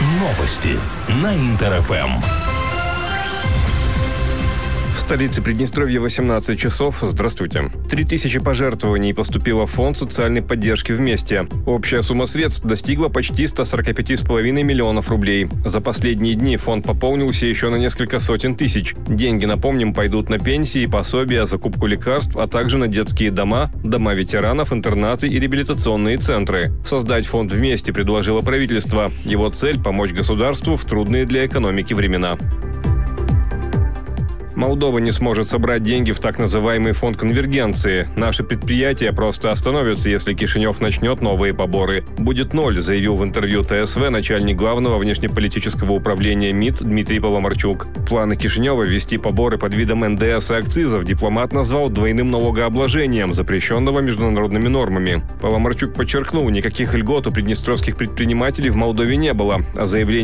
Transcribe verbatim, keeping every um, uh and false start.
Новости на Интер-ФМ. В столице Приднестровья восемнадцать часов. Здравствуйте. Три тысячи пожертвований поступило в фонд социальной поддержки «Вместе». Общая сумма средств достигла почти ста сорока пяти с половиной миллионов рублей. За последние дни фонд пополнился еще на несколько сотен тысяч. Деньги, напомним, пойдут на пенсии, пособия, закупку лекарств, а также на детские дома, дома ветеранов, интернаты и реабилитационные центры. Создать фонд «Вместе» предложило правительство. Его цель – помочь государству в трудные для экономики времена. Молдова не сможет собрать деньги в так называемый фонд конвергенции. Наши предприятия просто остановятся, если Кишинев начнет новые поборы. Будет ноль, заявил в интервью ТСВ начальник главного внешнеполитического управления МИД Дмитрий Паламарчук. Планы Кишинева ввести поборы под видом эн дэ эс и акцизов дипломат назвал двойным налогообложением, запрещенного международными нормами. Паламарчук подчеркнул, никаких льгот у приднестровских предпринимателей в Молдове не было, а заявление